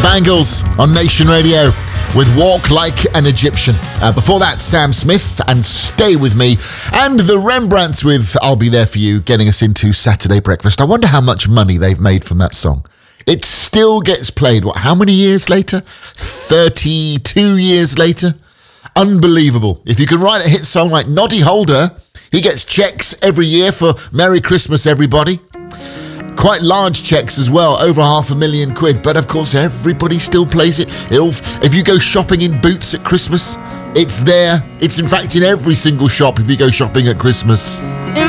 Bangles on Nation Radio with Walk Like an Egyptian. Before that, Sam Smith and Stay With Me. And the Rembrandts with I'll Be There For You, getting us into Saturday Breakfast. I wonder how much money they've made from that song. It still gets played, how many years later? 32 years later? Unbelievable. If you can write a hit song like Noddy Holder, he gets checks every year for Merry Christmas, everybody. Quite large checks as well, over £500,000. But of course, everybody still plays it. If you go shopping in Boots at Christmas, it's there. It's in fact in every single shop if you go shopping at Christmas.